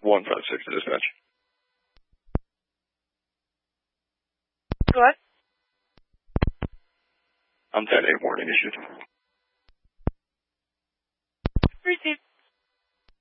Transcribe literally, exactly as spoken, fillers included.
one five six to dispatch. Go ahead. I'm ten eight warning issued.